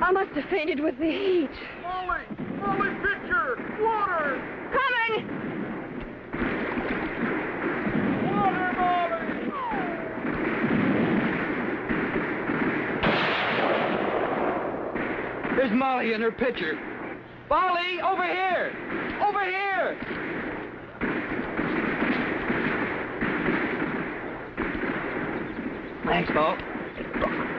I must have fainted with the heat. Molly! Molly, pitcher! Water! Coming! Water, Molly! There's Molly and her pitcher. Molly, over here! Over here! Thanks, Paul.